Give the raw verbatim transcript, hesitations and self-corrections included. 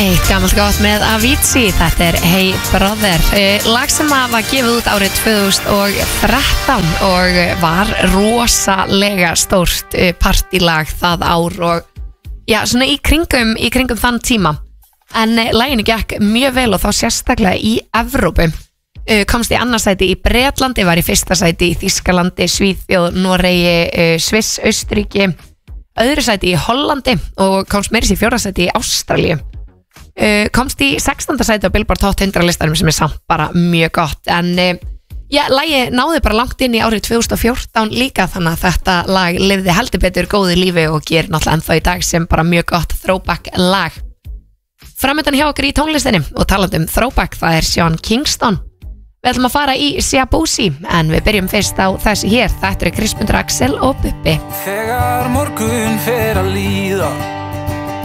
Eitt gammalt gott með Avicii, þetta er Hey Brother, lag sem var gefið út árið tvö þúsund og þrettán og var rosalega stórt partílag það ár og já, svona í kringum, í kringum þann tíma. En laginu gekk mjög vel og þá sérstaklega í Evrópu. Komst í annarsæti í Bretlandi, var í fyrsta sæti í Þýskalandi, Svíþjóð, Noregi, Sviss, Austurríki, öðru sæti í Hollandi og komst meira í fjórða sæti í Ástralíu. Uh, komst í sextánda sæti á Billboard Hot hundrað listanum sem er samt bara mjög gott en uh, já, lagi náði bara langt inn í árið tvö þúsund og fjórtán líka þannig að þetta lag lifði heldur betur góðu lífi og gerir náttúrulega ennþá í dag sem bara mjög gott throwback lag. Framöndan hjá okkur í tónlistinni og talandi um throwback, það er Sean Kingston. Við ætlum að fara í Shaboozey en við byrjum fyrst á þessi hér. Þetta er Kristmundur Axel og Bubbi. Þegar morgun fer að líða